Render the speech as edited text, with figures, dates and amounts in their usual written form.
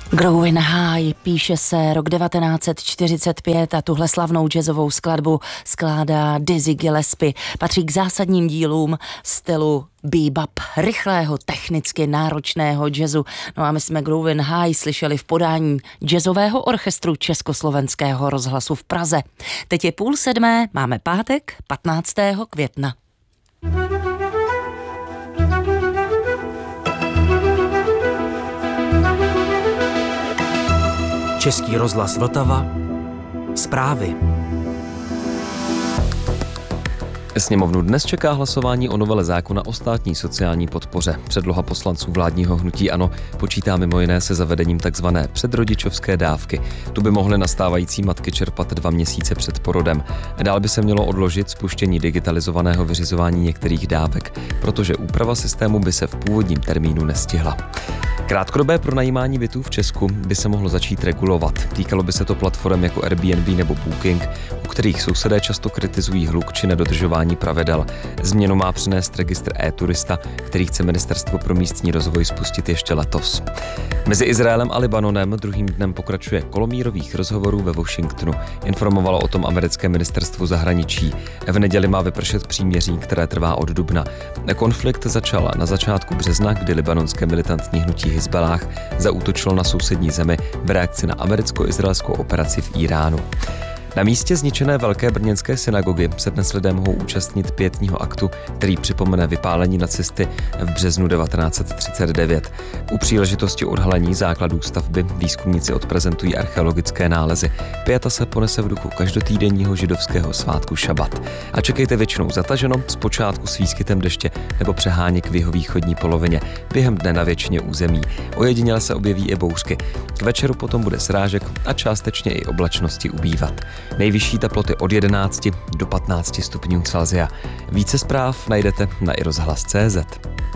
Growing High, píše se rok 1945 a tuhle slavnou jazzovou skladbu skládá Dizzy Gillespie. Patří k zásadním dílům stylu bebop, rychlého, technicky náročného jazzu. No a my jsme Growing High slyšeli v podání jazzového orchestru Československého rozhlasu v Praze. Teď je 6:30, máme pátek, 15. května. Český rozhlas Vltava. Zprávy. Sněmovnu dnes čeká hlasování o novele zákona o státní sociální podpoře. Předloha poslanců vládního hnutí ANO počítá mimo jiné se zavedením takzvané předrodičovské dávky. Tu by mohly nastávající matky čerpat 2 měsíce před porodem. Dál by se mělo odložit spuštění digitalizovaného vyřizování některých dávek, protože úprava systému by se v původním termínu nestihla. Krátkodobé pronajímání bytů v Česku by se mohlo začít regulovat. Týkalo by se to platform jako Airbnb nebo Booking, u kterých sousedé často kritizují hluk či nedodržování pravidel. Změnu má přinést registr e-turista, který chce Ministerstvo pro místní rozvoj spustit ještě letos. Mezi Izraelem a Libanonem druhým dnem pokračuje kolo mírových rozhovorů ve Washingtonu. Informovalo o tom americké ministerstvo zahraničí. V neděli má vypršet příměří, které trvá od dubna. Konflikt začal na začátku března, kdy libanonské militantní hnutí Hizballáh zaútočilo na sousední zemi v reakci na americko-izraelskou operaci v Iránu. Na místě zničené velké brněnské synagogy se dnes lidé mohou účastnit pietního aktu, který připomene vypálení nacisty v březnu 1939. U příležitosti odhalení základů stavby výzkumníci odprezentují archeologické nálezy. Pieta se ponese v duchu každotýdenního židovského svátku šabat. A čekejte většinou zataženo, zpočátku s výskytem deště nebo přeháněk v jihovýchodní polovině. Během dne na většině území. Ojediněle se objeví i bouřky. K večeru potom bude srážek a částečně i oblačnosti ubývat. Nejvyšší teploty od 11 do 15 stupňů Celsia. Více zpráv najdete na iRozhlas.cz.